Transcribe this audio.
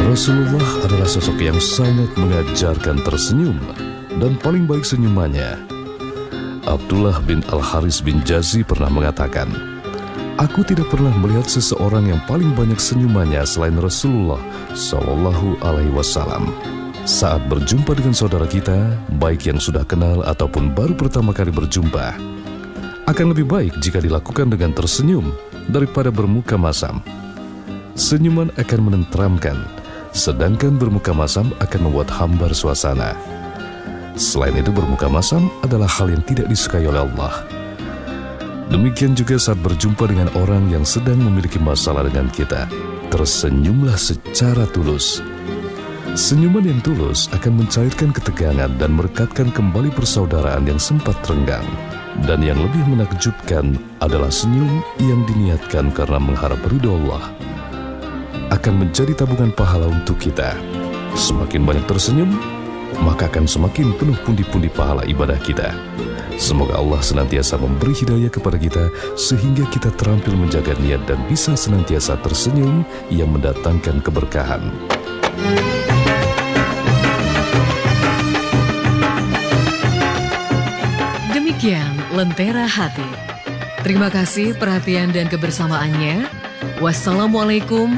Rasulullah adalah sosok yang sangat mengajarkan tersenyum dan paling baik senyumannya. Abdullah bin Al-Haris bin Jazi pernah mengatakan, "Aku tidak pernah melihat seseorang yang paling banyak senyumannya selain Rasulullah Shallallahu Alaihi Wasallam." Saat berjumpa dengan saudara kita, baik yang sudah kenal ataupun baru pertama kali berjumpa, akan lebih baik jika dilakukan dengan tersenyum daripada bermuka masam. Senyuman akan menenteramkan, sedangkan bermuka masam akan membuat hambar suasana. Selain itu, bermuka masam adalah hal yang tidak disukai oleh Allah. Demikian juga saat berjumpa dengan orang yang sedang memiliki masalah dengan kita, tersenyumlah secara tulus. Senyuman yang tulus akan mencairkan ketegangan dan merekatkan kembali persaudaraan yang sempat renggang. Dan yang lebih menakjubkan adalah senyum yang diniatkan karena mengharap ridho Allah akan menjadi tabungan pahala untuk kita. Semakin banyak tersenyum, maka akan semakin penuh pundi-pundi pahala ibadah kita. Semoga Allah senantiasa memberi hidayah kepada kita sehingga kita terampil menjaga niat dan bisa senantiasa tersenyum yang mendatangkan keberkahan. Demikian Lentera Hati. Terima kasih perhatian dan kebersamaannya. Wassalamualaikum